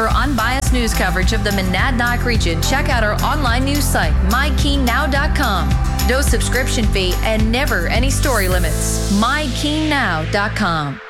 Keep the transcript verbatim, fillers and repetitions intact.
For unbiased news coverage of the Monadnock region, check out our online news site, my keene now dot com. No subscription fee and never any story limits. my keene now dot com.